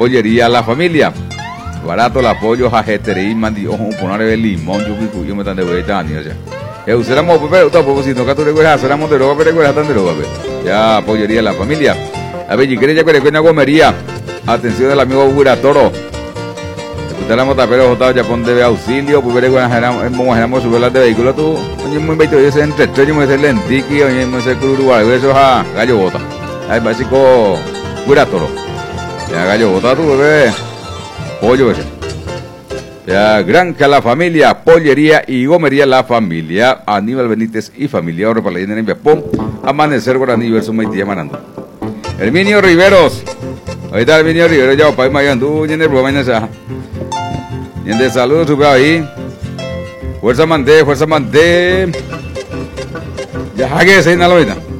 Pollería La Familia. Barato el apoyo a Jeterí, mandi ojo, poner el limón, yo me tan de vuelta, ni allá. Usamos, pero tampoco si no que tú recuerdas, seramos de roba, pero recuerdas tan de roba, ya Pollería La Familia. A ver, si quieres ya que una gomería. Atención del amigo Gura Toro. Escuchamos tapero J. Japón debe auxilio, pues veré cuando subir las de vehículo tú, oye muy invito ese entre estrellas, me hace lentiqui, oye me hace cururual, eso a gallo bota. Ahí básico Gura Toro. Ya gallo bota tú, bebé. Pollo ese. Ya Granja La Familia, Pollería y Gomería La Familia, Aníbal Benítez y familia, ahora para la en Japón, Amanecer Guaraní versus Maitía Manando. Herminio Riveros. Ahorita Herminio Riveros ya para Mayan, tú y en el problema esa. Y en de salud sube ahí. Fuerza Manté. Ya que se inhala ahorita.